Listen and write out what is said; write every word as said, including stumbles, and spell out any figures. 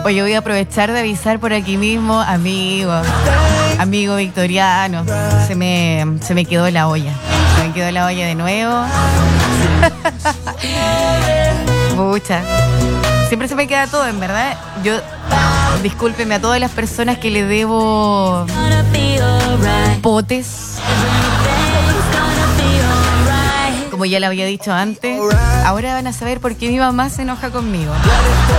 Oye, voy a aprovechar de avisar por aquí mismo, amigo, amigo victoriano, se me, se me quedó la olla, se me quedó la olla de nuevo. Pucha, siempre se me queda todo, en verdad. Yo, discúlpeme a todas las personas que le debo potes. Como ya le había dicho antes, ahora van a saber por qué mi mamá se enoja conmigo.